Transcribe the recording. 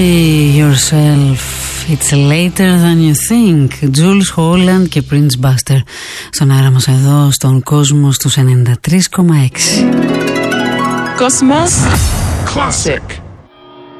Yourself, it's later than you think. Jules Holland και Prince Buster στον αέρα μας εδώ στον κόσμο στους 93,6. Cosmos Classic.